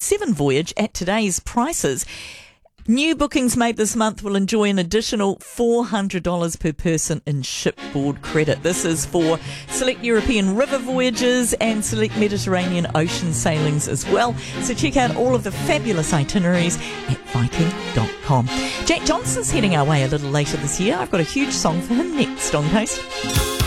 7 voyage at today's prices. New bookings made this month will enjoy an additional $400 per person in shipboard credit. This is for select European river voyages and select Mediterranean ocean sailings as well. So check out all of the fabulous itineraries at Viking.com. Jack Johnson's heading our way a little later this year. I've got a huge song for him next on Taste.